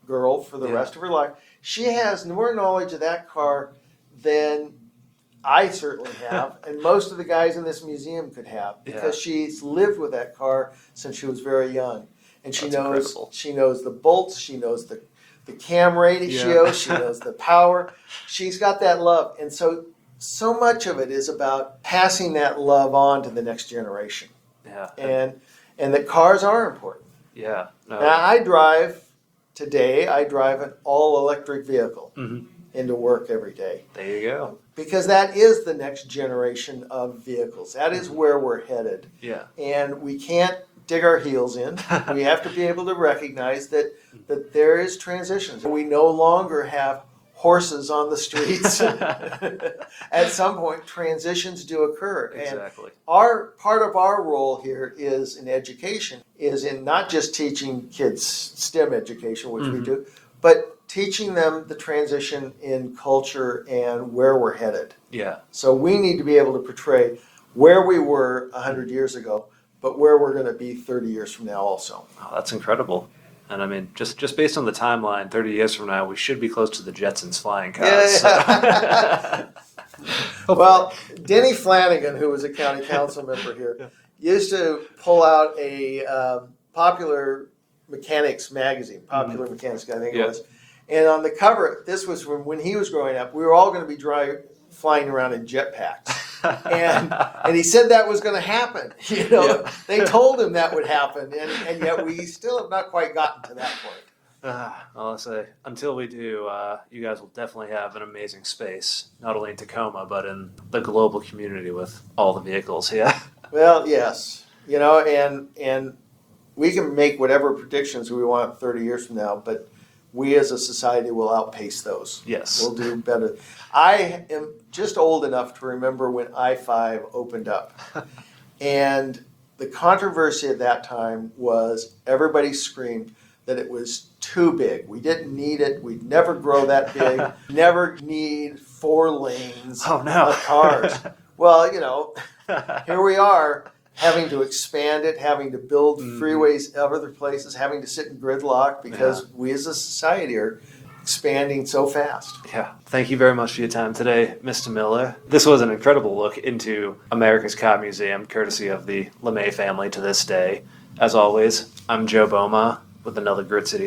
girl for the rest of her life. She has more knowledge of that car than I certainly have, and most of the guys in this museum could have, because she's lived with that car since she was very young, and she knows the bolts, she knows the cam ratio, she knows the power. She's got that love, and so much of it is about passing that love on to the next generation. Yeah, and that cars are important. Yeah. No. Now I drive an all electric vehicle into work every day. There you go. Because that is the next generation of vehicles. That is where we're headed. Yeah. And we can't dig our heels in. We have to be able to recognize that there is transitions. We no longer have horses on the streets. At some point, transitions do occur. Exactly. And part of our role here is in education, is in not just teaching kids STEM education, which we do, but teaching them the transition in culture and where we're headed. Yeah. So we need to be able to portray where we were 100 years ago, but where we're going to be 30 years from now also. Oh, that's incredible. And I mean, just based on the timeline, 30 years from now, we should be close to the Jetsons flying cars. Yeah. Well, Denny Flanagan, who was a county council member here, used to pull out a Popular Mechanics magazine, Popular Mechanics, I think it was. And on the cover, this was when he was growing up, we were all going to be flying around in jetpacks. And he said that was going to happen. You know, they told him that would happen, and yet we still have not quite gotten to that point. I'll say, until we do, you guys will definitely have an amazing space, not only in Tacoma, but in the global community with all the vehicles. Yeah. Well, yes. You know, and we can make whatever predictions we want 30 years from now, but we as a society will outpace those. Yes. We'll do better. I am just old enough to remember when I-5 opened up. And the controversy at that time was everybody screamed that it was too big. We didn't need it. We'd never grow that big. Never need 4 lanes of cars. Well, you know, here we are, having to expand it, having to build freeways other places, having to sit in gridlock because we as a society are expanding so fast. Yeah. Thank you very much for your time today, Mr. Miller. This was an incredible look into America's Car Museum, courtesy of the LeMay family to this day. As always, I'm Joe Boma with another Grit City